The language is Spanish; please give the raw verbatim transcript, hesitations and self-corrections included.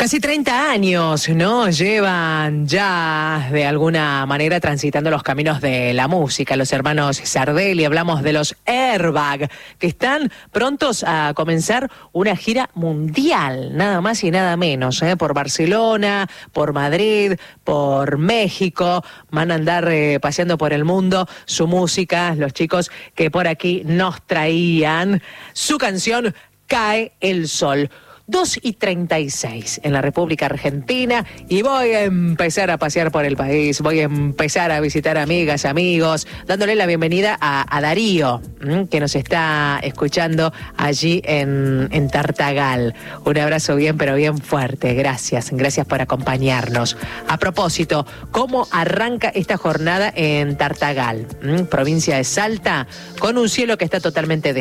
Casi treinta años, ¿no? Llevan ya de alguna manera transitando los caminos de la música. Los hermanos Sardelli, hablamos de los Airbag, que están prontos a comenzar una gira mundial, nada más y nada menos, ¿eh? Por Barcelona, por Madrid, por México. Van a andar eh, paseando por el mundo su música, los chicos que por aquí nos traían su canción Cae el Sol. dos y treinta y seis en la República Argentina y voy a empezar a pasear por el país, voy a empezar a visitar amigas, amigos, dándole la bienvenida a, a Darío, ¿m? que nos está escuchando allí en, en Tartagal. Un abrazo bien, pero bien fuerte. Gracias, gracias por acompañarnos. A propósito, ¿cómo arranca esta jornada en Tartagal, ¿m? provincia de Salta, con un cielo que está totalmente